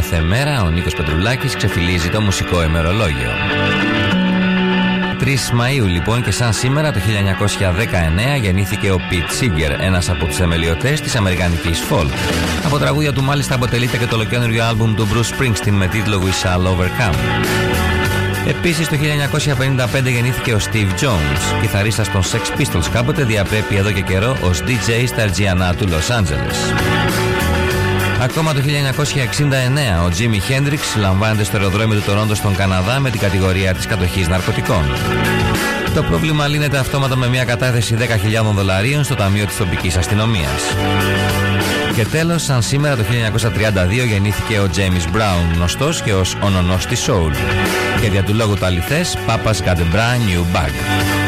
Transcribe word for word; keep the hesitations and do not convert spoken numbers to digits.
κάθε μέρα ο Νίκος Πετρουλάκης ξεφυλίζει το μουσικό ημερολόγιο. τρεις Μαΐου λοιπόν και σαν σήμερα το χίλια εννιακόσια δεκαεννέα γεννήθηκε ο Pete Seeger, ένας από τους θεμελιωτές της αμερικανικής folk. Από τραγούδια του μάλιστα αποτελείται και το ολοκαίνουργιο άλμπουμ του Bruce Springsteen με τίτλο We Shall Overcome. Επίσης το χίλια εννιακόσια πενήντα πέντε γεννήθηκε ο Steve Jones, κιθαρίστας των Sex Pistols, κάποτε διαπρέπει εδώ και καιρό ως ντι τζέι στα τζι εν έι του Λος Άντζελες. Ακόμα το χίλια εννιακόσια εξήντα εννέα ο Jimi Hendrix λαμβάνεται στο αεροδρόμιο του Τορόντο στον Καναδά με την κατηγορία της κατοχής ναρκωτικών. Το πρόβλημα λύνεται αυτόματα με μια κατάθεση δέκα χιλιάδων δολαρίων στο ταμείο της τοπικής αστυνομίας. Και τέλος, σαν σήμερα το χίλια εννιακόσια τριάντα δύο γεννήθηκε ο James Brown, γνωστός και ως ο νονός της Soul. Και δια του λόγου του αληθές, Papa's Got a Brand New Bag.